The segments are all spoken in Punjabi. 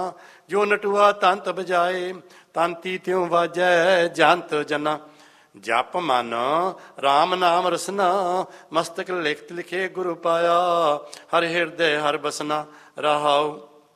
ਜੋ ਨਟੂਆ ਤੰਤ ਬਜਾਏ, ਤੰਤੀ ਤਿਉ ਵਾਜੈ ਜੰਤ ਜਨਾ। ਜਪ ਮਨ ਰਾਮ ਨਾਮ ਰਸਨਾ, ਮਸਤਕ ਲਿਖਤ ਲਿਖੇ ਗੁਰੂ ਪਾਇਆ। ਹਰ ਹਿਰਦੈ ਹਰ ਬਸਨਾ ਰਹਾਉ।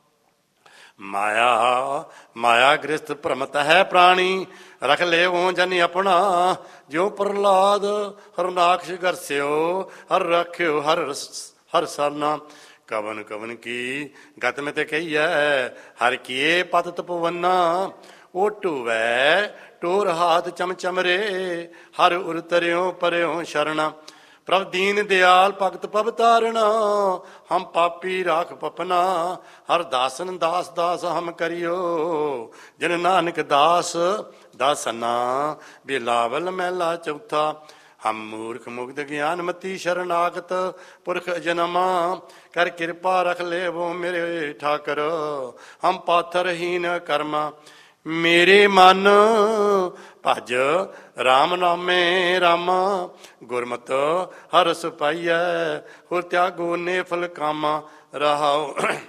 ਮਾਇਆ ਮਾਇਆ ਗ੍ਰਸਤ ਭ੍ਰਮਤ ਹੈ ਪ੍ਰਾਣੀ, ਰਖ ਲੇਵੋ ਜਨ ਆਪਣਾ। ਜਿਉ ਪ੍ਰਹਲਾਦ ਹਰਨਾਕਸ਼ ਗਰਸਿਓ, ਹਰ ਰੱਖਿਓ ਹਰ ਸਰਨਾ। ਕਵਨ ਕਵਨ ਕੀ ਗਤ ਮੈਂ ਤੇ ਕਹੀਐ, ਹਰ ਕੀਏ ਪਤ ਤਪਵੰਨਾ। ਉਹ ਢੂਵੈ ਟੋਰ ਹਾਥ ਚਮਚਮ ਰੇ, ਹਰ ਉਰ ਤਰਿਓ ਪਰਿਓ ਸ਼ਰਣਾ। ਪ੍ਰਭ ਦੀਨ ਦਿਆਲ ਭਗਤ ਪਵ ਤਾਰਣਾ, ਹਮ ਪਾਪੀ ਰਾਖ ਪਪਨਾ। ਹਰ ਦਾਸਨ ਦਾਸ ਦਾਸ ਹਮ ਕਰਿਓ, ਜਿਨ ਨਾਨਕ ਦਾਸ ਦਾਸਨਾ। ਬਿਲਾਵਲ ਮਹਿਲਾ ਚੌਥਾ। ਹਮ ਮੂਰਖ ਮੁਗਧ ਗਿਆਨ ਮਤੀ ਸ਼ਰਨਾਗਤ, ਪੁਰਖ ਜਨਮਾ ਕਰ ਕਿਰਪਾ ਰਖ ਲੇਵੋ ਮੇਰੇ ਠਾਕਰ। ਹਮ ਪਾਥਰਹੀਨ ਕਰਮਾ, ਮੇਰੇ ਮਨ ਭਜ ਰਾਮ ਨਾਮੇ ਰਾਮਾ। ਗੁਰਮਤਿ ਹਰ ਰਸ ਪਾਈਐ, ਹੋਰ ਤਿਆਗੋ ਨੇਫਲ ਕਾਮਾ ਰਹਾਉ।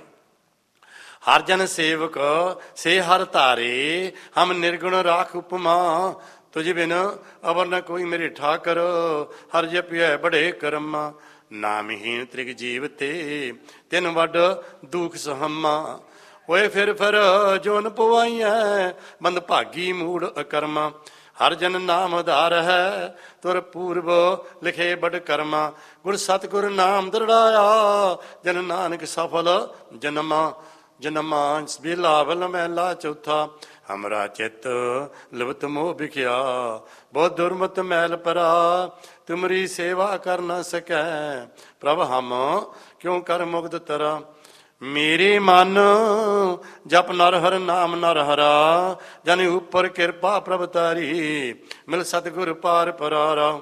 ਹਰ ਜਨ ਸੇਵਕ ਸੇ ਹਰ ਧਾਰੇ, ਹਮ ਨਿਰਗੁਣ ਰਾਖ ਉਪਮਾ। ਤੁਝ ਬਿਨ ਅਵਰ ਨ ਕੋਈ ਮੇਰੇ ਠਾਕਰ, ਹਰ ਜਪਿਐ ਬੜੇ ਕਰਮਾ। ਨਾਮਹੀਨ ਤ੍ਰਿਗ ਜੀਵ ਤੇ, ਤਿਨ ਵੱਡ ਦੁਖ ਸਹਮਾ। ਹੋਏ ਫਿਰ ਜੋਨ ਪਵਾਈਐ, ਮੰਦ ਭਾਗੀ ਮੂੜ ਅਕਰਮਾ। ਹਰ ਜਨ ਨਾਮ ਆਧਾਰ ਹੈ, ਤੁਰ ਪੂਰਬ ਲਿਖੇ ਬੜ ਕਰਮਾ। ਗੁਰ ਸਤਿਗੁਰ ਨਾਮ ਦਰੜਾਇਆ, ਜਨ ਨਾਨਕ ਸਫਲ ਜਨਮਾ ਜਨਮਾ। ਬਿਲਾਵਲ ਮਹਿਲਾ ਚੌਥਾ। ਹਮਰਾ ਚਿੱਤ ਲਵਤ ਮੋਹ ਵਿਖਿਆ, ਬਹੁਤ ਦੁਰਮਤ ਮੈਲ ਪਰਾ। ਤੁਮਰੀ ਸੇਵਾ ਕਰ ਨ ਸਕੈ, ਪ੍ਰਭ ਹਮ ਕਿਉਂ ਕਰ ਮੁਗਧ ਤਰਾ। ਮੇਰੇ ਮਨ ਜਪ ਨਰ ਹਰ ਨਾਮ ਨਰ ਹਰਾ, ਜਨ ਉਪਰ ਕਿਰਪਾ ਪ੍ਰਭ ਤਾਰੀ। ਮਿਲ ਸਤਿਗੁਰ ਪਾਰ ਪਰਾਰਾ।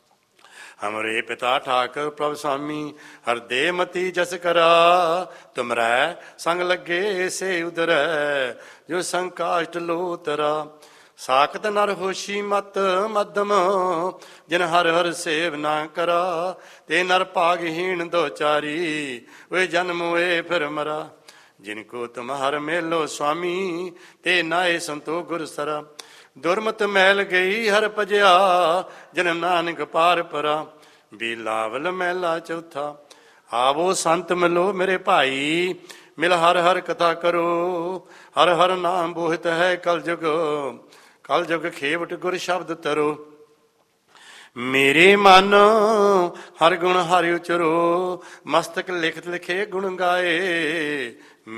ਹਮਰੇ ਪਿਤਾ ਠਾਕਰ ਪ੍ਰਭ ਸੁਆਮੀ, ਹਰ ਦੇ ਮਤੀ ਜਸ ਕਰਾ। ਤੁਮਰੈ ਸੰਗ ਲੱਗੇ ਸੇ ਉਦਰੈ, ਜੋ ਸੰਕਾਸ਼ਟ ਲੋ ਤਰਾ। ਸਾਖਤ ਨਰ ਹੋਸ਼ੀ ਮਤ ਮੱਧਮ, ਜਿਨ ਹਰ ਹਰ ਸੇਵ ਨਾ ਕਰਾ। ਤੇ ਨਰ ਭਾਗਹੀਣ ਦੋਚਾਰੀ, ਵੇ ਜਨਮ ਵੇ ਫਿਰ ਮਰਾ। ਜਿਨ ਕੋ ਤੁਮ ਹਰ ਮੇਲੋ ਸੁਆਮੀ, ਤੇ ਨਾਏ ਸੰਤੋ ਗੁਰ ਸਰਾ। ਦੁਰਮਤ ਮੈਲ ਗਈ ਹਰ ਭਜਿਆ, ਜਨ ਨਾਨਕ ਪਾਰ ਪਰਾ। ਬਿਲਾਵਲ ਮਹਿਲਾ ਚੌਥਾ। ਆਵੋ ਸੰਤ ਮਿਲੋ ਮੇਰੇ ਭਾਈ, ਮਿਲ ਹਰ ਹਰ ਕਥਾ ਕਰੋ। ਹਰ ਹਰ ਨਾਮ ਬੋਹਿਤ ਹੈ ਕਲ ਜੁਗ, ਕਲ ਜੁਗ ਖੇਵਟ ਗੁਰ ਸ਼ਬਦ ਤਰੋ। ਮੇਰੇ ਮਨ ਹਰ ਗੁਣ ਹਰਿ ਉਚਰੋ, ਮਸਤਕ ਲਿਖਤ ਲਿਖੇ ਗੁਣ ਗਾਏ।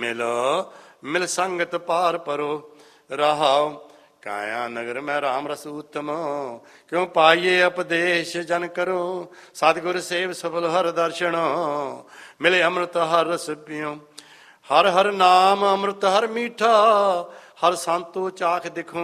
ਮਿਲ ਸੰਗਤ ਪਾਰ ਪਰੋ ਰਹਾਉ। ਕਾਇਆ ਨਗਰ ਮੈਂ ਰਾਮ ਰਸ ਉਤਮ, ਕਿਉਂ ਪਾਈਏ ਉਪਦੇਸ਼ ਜਨ ਕਰੋ। ਸਤਿਗੁਰ ਸੇਵ ਸਫਲ ਹਰ ਦਰਸ਼ਨ, ਮਿਲੇ ਅੰਮ੍ਰਿਤ ਹਰ ਰਸ ਪਿਉ। ਹਰ ਹਰ ਨਾਮ ਅੰਮ੍ਰਿਤ ਹਰ ਮੀਠਾ, ਹਰ ਸੰਤੋ ਚਾਖ ਦਿਖੋ